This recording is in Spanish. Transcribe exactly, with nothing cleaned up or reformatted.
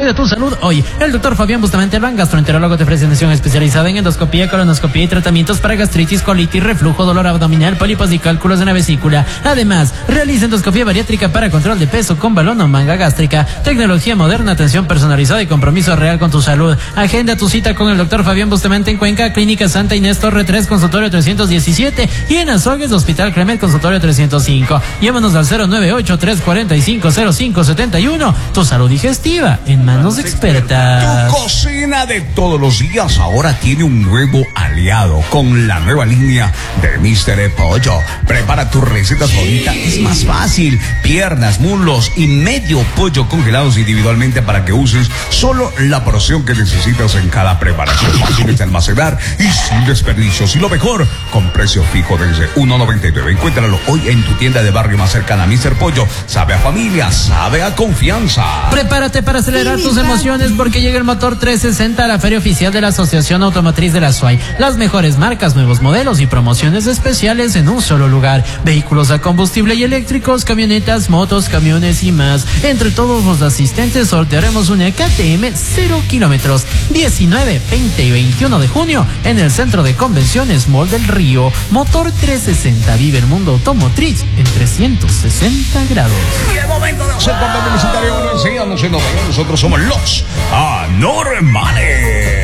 Cuida tu salud hoy. El doctor Fabián Bustamante Albán, gastroenterólogo, te ofrece atención especializada en endoscopía, colonoscopía y tratamientos para gastritis, colitis, reflujo, dolor abdominal, pólipos y cálculos de la vesícula. Además, realiza endoscopía bariátrica para control de peso con balón o manga gástrica. Tecnología moderna, atención personalizada y compromiso real con tu salud. Agenda tu cita con el doctor Fabián Bustamante en Cuenca, Clínica Santa Inés Torre tres, consultorio trescientos diecisiete, y en Azogues, Hospital Cremet, consultorio trescientos cinco. Llámanos al cero nueve ocho, tres cuatro cinco, cero cinco siete uno. Tu salud digestiva en manos expertas. Tu cocina de todos los días ahora tiene un nuevo aliado con la nueva línea de míster Pollo. Prepara tus recetas favoritas, es más fácil. Piernas, muslos y medio pollo congelados individualmente para que uses solo la porción que necesitas en cada preparación. Fáciles de almacenar y sin desperdicios. Y lo mejor, con precio fijo desde uno noventa y nueve. Encuéntralo hoy en tu tienda de barrio más cercana. míster Pollo sabe a familia, sabe a confianza. Prepárate para acelerar tus emociones porque llega el Motor trescientos sesenta a la feria oficial de la Asociación Automotriz de la S U A Y. Las mejores marcas, nuevos modelos y promociones especiales en un solo lugar. Vehículos a combustible y eléctricos, camionetas, motos, camiones y más. Entre todos los asistentes sortearemos una K T M cero kilómetros. diecinueve, veinte y veintiuno de junio en el Centro de Convenciones Mall del Río. Motor trescientos sesenta, vive el mundo automotriz en trescientos sesenta grados. Y el momento de hacer parte publicitario, enseñamos en Nueva York. Nosotros somos los Anormales.